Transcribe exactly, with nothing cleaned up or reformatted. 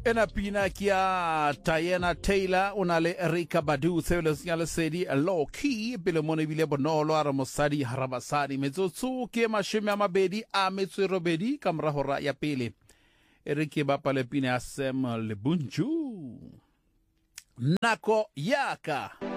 Ena pina kia Diana Taylor unale Erika Badu tsebele sinyale sedi low key pele mone bile bonolo ara mosadi harabasadi metsotso ke mashome a mabedi a metso e robedi ka mora hora ya pele Erike ba pale pina Sam Lebunju Nako yaka